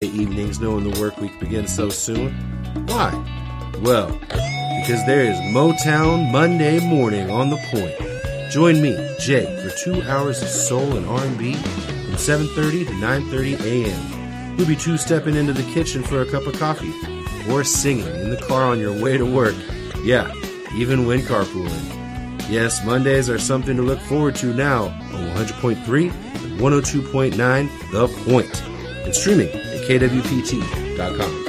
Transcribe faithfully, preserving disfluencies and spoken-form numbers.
evenings knowing the work week begins so soon? Why? Well, because there is Motown Monday morning on the point. Join me, Jay, for two hours of soul and R and B from seven thirty to nine thirty a.m. We'll be two-stepping into the kitchen for a cup of coffee or singing in the car on your way to work. Yeah, even when carpooling. Yes, Mondays are something to look forward to now on one hundred point three and one oh two point nine The Point, and streaming at K W P T dot com.